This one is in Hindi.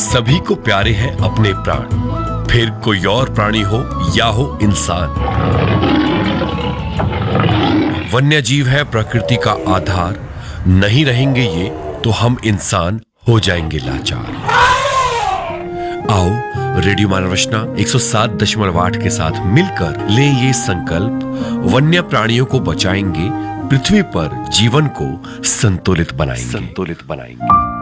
सभी को प्यारे हैं अपने प्राण, फिर कोई और प्राणी हो या हो इंसान। वन्य जीव है प्रकृति का आधार, नहीं रहेंगे ये तो हम इंसान हो जाएंगे लाचार। आओ रेडियो मानव रचना 107.8 के साथ मिलकर लें ये संकल्प, वन्य प्राणियों को बचाएंगे, पृथ्वी पर जीवन को संतुलित बनाएंगे।